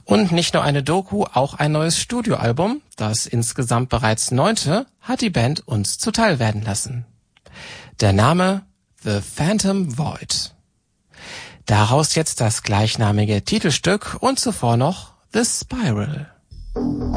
Und nicht nur eine Doku, auch ein neues Studioalbum, das insgesamt bereits 9., hat die Band uns zuteil werden lassen. Der Name The Phantom Void. Daraus jetzt das gleichnamige Titelstück und zuvor noch The Spiral.